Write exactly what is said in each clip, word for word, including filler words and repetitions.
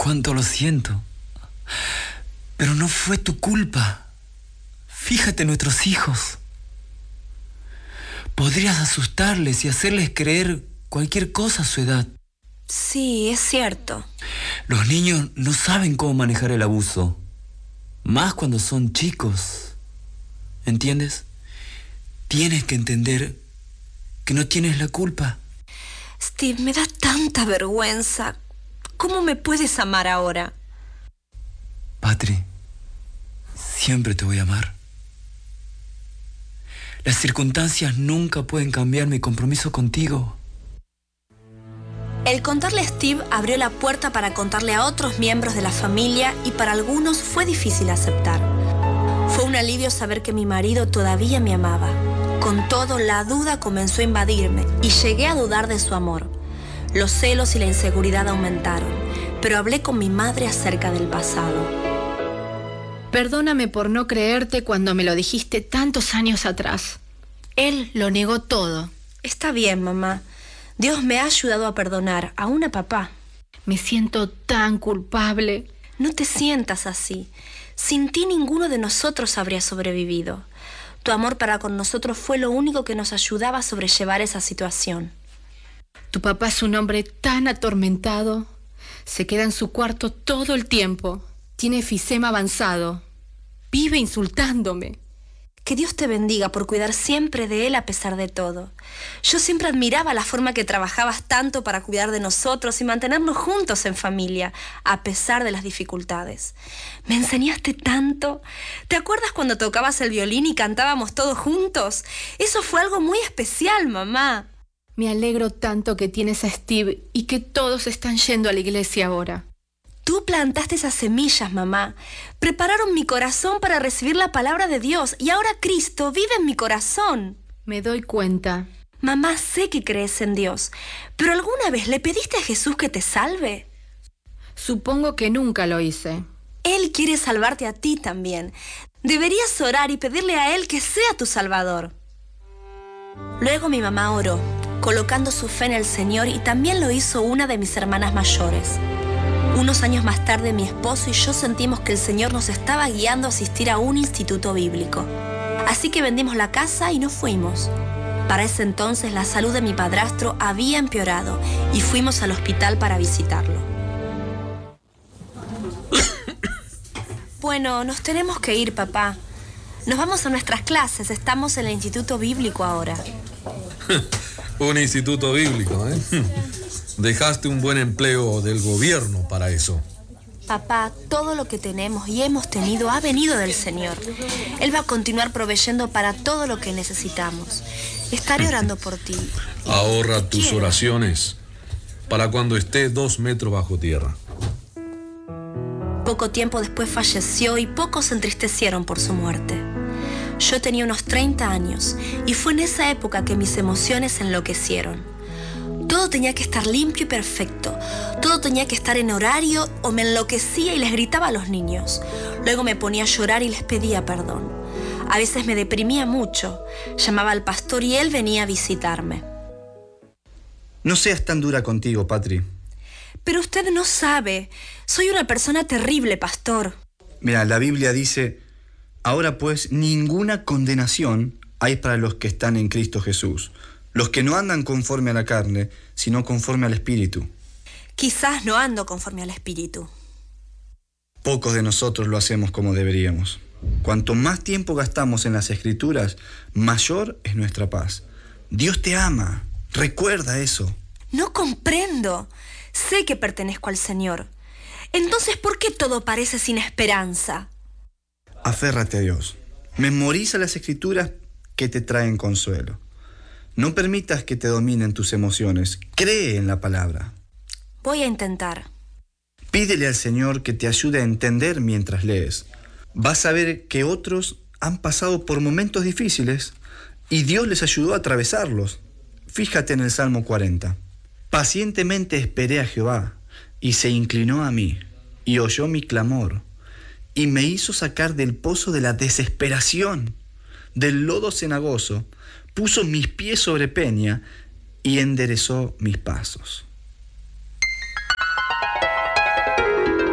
cuánto lo siento. Pero no fue tu culpa. Fíjate en nuestros hijos. Podrías asustarles y hacerles creer cualquier cosa a su edad. Sí, es cierto. Los niños no saben cómo manejar el abuso. Más cuando son chicos. ¿Entiendes? Tienes que entender que no tienes la culpa. Steve, me da tanta vergüenza. ¿Cómo me puedes amar ahora? Patri, siempre te voy a amar. Las circunstancias nunca pueden cambiar mi compromiso contigo. El contarle a Steve abrió la puerta para contarle a otros miembros de la familia y para algunos fue difícil aceptar. Fue un alivio saber que mi marido todavía me amaba. Con todo, la duda comenzó a invadirme y llegué a dudar de su amor. Los celos y la inseguridad aumentaron, pero hablé con mi madre acerca del pasado. Perdóname por no creerte cuando me lo dijiste tantos años atrás. Él lo negó todo. Está bien, mamá. Dios me ha ayudado a perdonar, aún a papá. Me siento tan culpable. No te sientas así. Sin ti ninguno de nosotros habría sobrevivido. Tu amor para con nosotros fue lo único que nos ayudaba a sobrellevar esa situación. Tu papá es un hombre tan atormentado. Se queda en su cuarto todo el tiempo. Tiene efisema avanzado. Vive insultándome. Que Dios te bendiga por cuidar siempre de él a pesar de todo. Yo siempre admiraba la forma que trabajabas tanto para cuidar de nosotros y mantenernos juntos en familia, a pesar de las dificultades. Me enseñaste tanto. ¿Te acuerdas cuando tocabas el violín y cantábamos todos juntos? Eso fue algo muy especial, mamá. Me alegro tanto que tienes a Steve y que todos están yendo a la iglesia ahora. Tú plantaste esas semillas, mamá. Prepararon mi corazón para recibir la palabra de Dios y ahora Cristo vive en mi corazón. Me doy cuenta. Mamá, sé que crees en Dios, pero ¿alguna vez le pediste a Jesús que te salve? Supongo que nunca lo hice. Él quiere salvarte a ti también. Deberías orar y pedirle a Él que sea tu Salvador. Luego mi mamá oró, colocando su fe en el Señor, y también lo hizo una de mis hermanas mayores. Unos años más tarde, mi esposo y yo sentimos que el Señor nos estaba guiando a asistir a un instituto bíblico. Así que vendimos la casa y nos fuimos. Para ese entonces, la salud de mi padrastro había empeorado y fuimos al hospital para visitarlo. Bueno, nos tenemos que ir, papá. Nos vamos a nuestras clases. Estamos en el instituto bíblico ahora. Un instituto bíblico, ¿eh? Dejaste un buen empleo del gobierno para eso. Papá, todo lo que tenemos y hemos tenido ha venido del Señor. Él va a continuar proveyendo para todo lo que necesitamos. Estaré orando por ti. Ahorra tus oraciones para cuando esté dos metros bajo tierra. Poco tiempo después falleció y pocos se entristecieron por su muerte. Yo tenía unos treinta años y fue en esa época que mis emociones se enloquecieron. Todo tenía que estar limpio y perfecto. Todo tenía que estar en horario o me enloquecía y les gritaba a los niños. Luego me ponía a llorar y les pedía perdón. A veces me deprimía mucho. Llamaba al pastor y él venía a visitarme. No seas tan dura contigo, Patri. Pero usted no sabe. Soy una persona terrible, pastor. Mira, la Biblia dice: ahora pues ninguna condenación hay para los que están en Cristo Jesús, los que no andan conforme a la carne, sino conforme al Espíritu. Quizás no ando conforme al Espíritu. Pocos de nosotros lo hacemos como deberíamos. Cuanto más tiempo gastamos en las Escrituras, mayor es nuestra paz. Dios te ama. Recuerda eso. No comprendo. Sé que pertenezco al Señor. Entonces, ¿por qué todo parece sin esperanza? Aférrate a Dios. Memoriza las Escrituras que te traen consuelo. No permitas que te dominen tus emociones. Cree en la palabra. Voy a intentar. Pídele al Señor que te ayude a entender mientras lees. Vas a ver que otros han pasado por momentos difíciles y Dios les ayudó a atravesarlos. Fíjate en el Salmo cuarenta. Pacientemente esperé a Jehová y se inclinó a mí y oyó mi clamor y me hizo sacar del pozo de la desesperación, del lodo cenagoso. Puso mis pies sobre peña y enderezó mis pasos.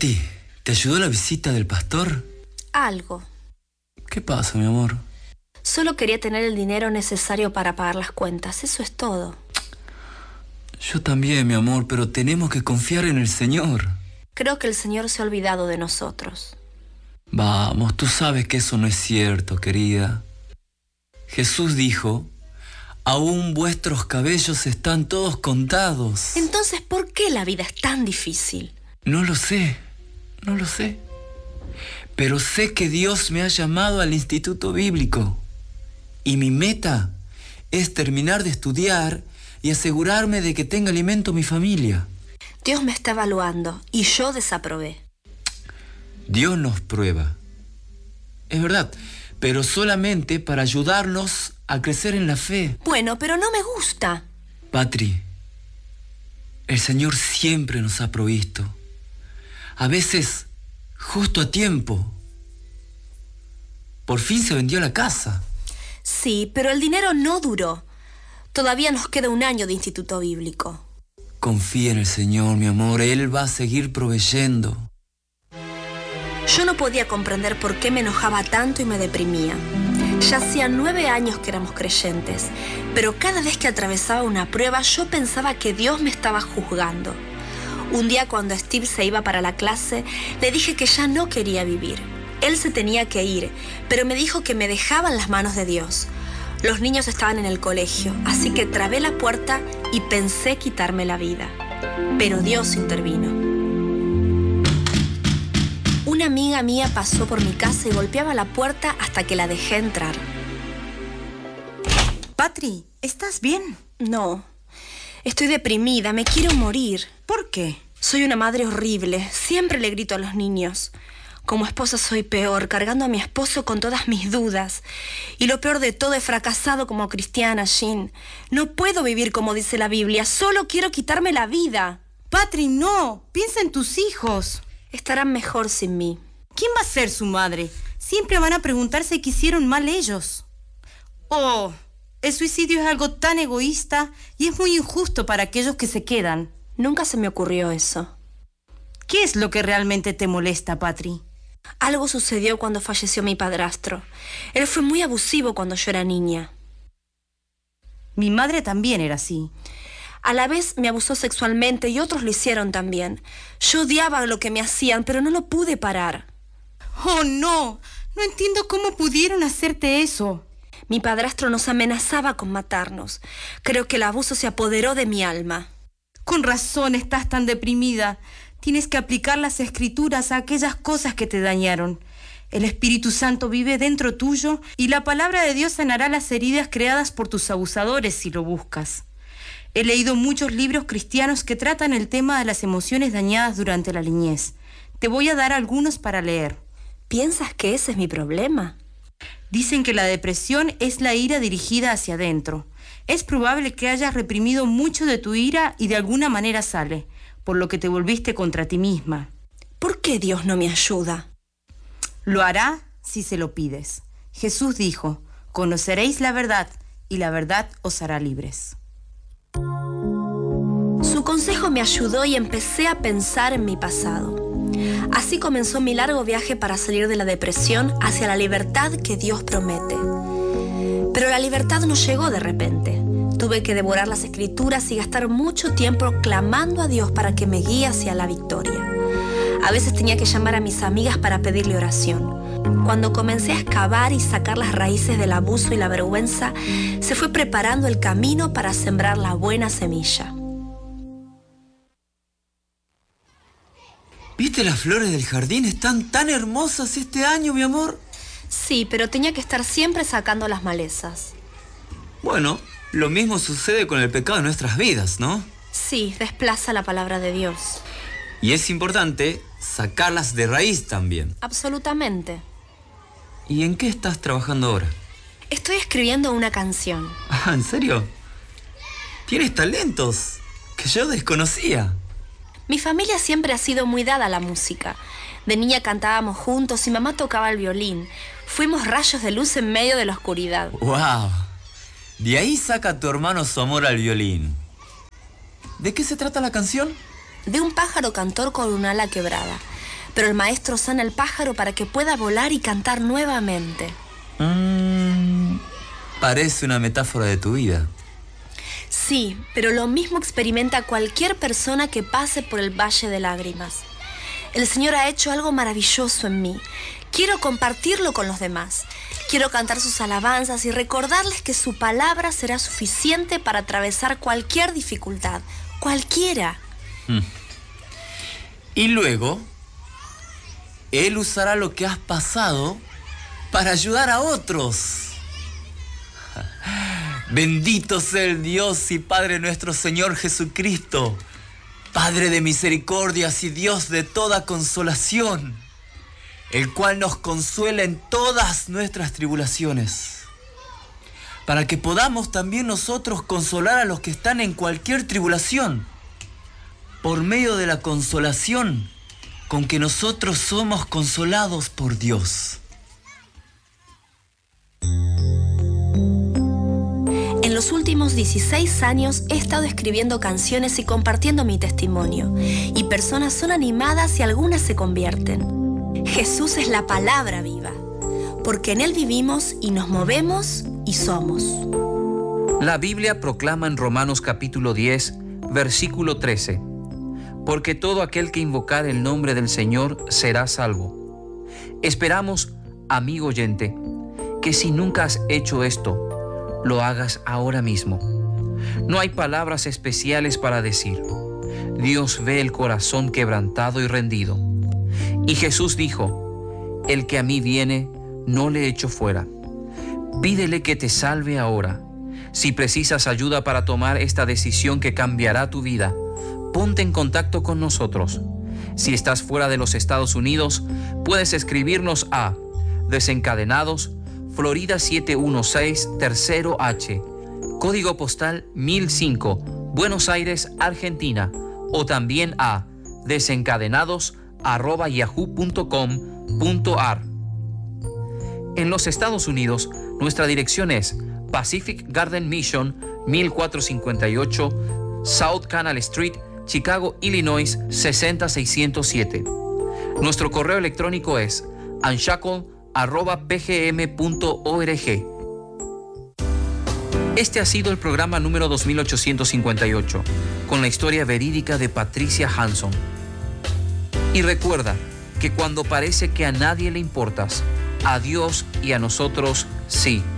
Pati, ¿te ayudó la visita del pastor? Algo. ¿Qué pasa, mi amor? Solo quería tener el dinero necesario para pagar las cuentas, eso es todo. Yo también, mi amor, pero tenemos que confiar en el Señor. Creo que el Señor se ha olvidado de nosotros. Vamos, tú sabes que eso no es cierto, querida. Jesús dijo, aún vuestros cabellos están todos contados. Entonces, ¿por qué la vida es tan difícil? No lo sé, no lo sé. Pero sé que Dios me ha llamado al instituto bíblico. Y mi meta es terminar de estudiar y asegurarme de que tenga alimento mi familia. Dios me está evaluando y yo desaprobé. Dios nos prueba. Es verdad, pero solamente para ayudarnos a crecer en la fe. Bueno, pero no me gusta. Patri, el Señor siempre nos ha provisto. A veces, justo a tiempo. Por fin se vendió la casa. Sí, pero el dinero no duró. Todavía nos queda un año de instituto bíblico. Confía en el Señor, mi amor. Él va a seguir proveyendo. Yo no podía comprender por qué me enojaba tanto y me deprimía. Ya hacía nueve años que éramos creyentes, pero cada vez que atravesaba una prueba yo pensaba que Dios me estaba juzgando. Un día cuando Steve se iba para la clase, le dije que ya no quería vivir. Él se tenía que ir, pero me dijo que me dejaba en las manos de Dios. Los niños estaban en el colegio, así que trabé la puerta y pensé quitarme la vida. Pero Dios intervino. Una amiga mía pasó por mi casa y golpeaba la puerta hasta que la dejé entrar. Patri, ¿estás bien? No, estoy deprimida, me quiero morir. ¿Por qué? Soy una madre horrible, siempre le grito a los niños. Como esposa soy peor, cargando a mi esposo con todas mis dudas. Y lo peor de todo, he fracasado como cristiana, Jean. No puedo vivir como dice la Biblia, solo quiero quitarme la vida. Patri, no, piensa en tus hijos. Estarán mejor sin mí. ¿Quién va a ser su madre? Siempre van a preguntarse qué hicieron mal ellos. Oh, el suicidio es algo tan egoísta y es muy injusto para aquellos que se quedan. Nunca se me ocurrió eso. ¿Qué es lo que realmente te molesta, Patri? Algo sucedió cuando falleció mi padrastro. Él fue muy abusivo cuando yo era niña. Mi madre también era así. A la vez me abusó sexualmente y otros lo hicieron también. Yo odiaba lo que me hacían, pero no lo pude parar. ¡Oh, no! No entiendo cómo pudieron hacerte eso. Mi padrastro nos amenazaba con matarnos. Creo que el abuso se apoderó de mi alma. Con razón estás tan deprimida. Tienes que aplicar las escrituras a aquellas cosas que te dañaron. El Espíritu Santo vive dentro tuyo y la palabra de Dios sanará las heridas creadas por tus abusadores si lo buscas. He leído muchos libros cristianos que tratan el tema de las emociones dañadas durante la niñez. Te voy a dar algunos para leer. ¿Piensas que ese es mi problema? Dicen que la depresión es la ira dirigida hacia adentro. Es probable que hayas reprimido mucho de tu ira y de alguna manera sale, por lo que te volviste contra ti misma. ¿Por qué Dios no me ayuda? Lo hará si se lo pides. Jesús dijo, conoceréis la verdad y la verdad os hará libres. Su consejo me ayudó y empecé a pensar en mi pasado. Así comenzó mi largo viaje para salir de la depresión hacia la libertad que Dios promete. Pero la libertad no llegó de repente. Tuve que devorar las escrituras y gastar mucho tiempo clamando a Dios para que me guíe hacia la victoria. A veces tenía que llamar a mis amigas para pedirle oración. Cuando comencé a excavar y sacar las raíces del abuso y la vergüenza, se fue preparando el camino para sembrar la buena semilla. ¿Viste las flores del jardín? Están tan hermosas este año, mi amor. Sí, pero tenía que estar siempre sacando las malezas. Bueno, lo mismo sucede con el pecado en nuestras vidas, ¿no? Sí, desplaza la palabra de Dios. Y es importante sacarlas de raíz también. Absolutamente. ¿Y en qué estás trabajando ahora? Estoy escribiendo una canción. Ah, ¿en serio? Tienes talentos que yo desconocía. Mi familia siempre ha sido muy dada a la música. De niña cantábamos juntos y mamá tocaba el violín. Fuimos rayos de luz en medio de la oscuridad. ¡Wow! De ahí saca tu hermano su amor al violín. ¿De qué se trata la canción? De un pájaro cantor con un ala quebrada. pero el maestro sana al pájaro para que pueda volar y cantar nuevamente. Mm, parece una metáfora de tu vida. Sí, pero lo mismo experimenta cualquier persona que pase por el valle de lágrimas. El Señor ha hecho algo maravilloso en mí. Quiero compartirlo con los demás. Quiero cantar sus alabanzas y recordarles que su palabra será suficiente para atravesar cualquier dificultad, cualquiera. Mm. Y luego, Él usará lo que has pasado para ayudar a otros. Bendito sea el Dios y Padre nuestro Señor Jesucristo, Padre de misericordias y Dios de toda consolación, el cual nos consuela en todas nuestras tribulaciones, para que podamos también nosotros consolar a los que están en cualquier tribulación, por medio de la consolación con que nosotros somos consolados por Dios. En los últimos dieciséis años he estado escribiendo canciones y compartiendo mi testimonio, y personas son animadas y algunas se convierten. Jesús es la palabra viva, porque en Él vivimos y nos movemos y somos. La Biblia proclama en Romanos capítulo diez, versículo trece, porque todo aquel que invocar el nombre del Señor será salvo. Esperamos, amigo oyente, que si nunca has hecho esto, lo hagas ahora mismo. No hay palabras especiales para decir. Dios ve el corazón quebrantado y rendido. Y Jesús dijo, el que a mí viene, no le echo fuera. Pídele que te salve ahora. Si precisas ayuda para tomar esta decisión que cambiará tu vida, ponte en contacto con nosotros. Si estás fuera de los Estados Unidos, puedes escribirnos a Desencadenados, Florida siete uno seis, Tercero H, código postal mil cinco, Buenos Aires, Argentina, o también a desencadenados arroba yahoo punto com punto ar. En los Estados Unidos, nuestra dirección es Pacific Garden Mission, mil cuatrocientos cincuenta y ocho, South Canal Street, Chicago, Illinois, sesenta mil seiscientos siete. Nuestro correo electrónico es anshackle arroba p g m punto org. Este ha sido el programa número dos mil ochocientos cincuenta y ocho, con la historia verídica de Patricia Hanson. Y recuerda que cuando parece que a nadie le importas, a Dios y a nosotros sí.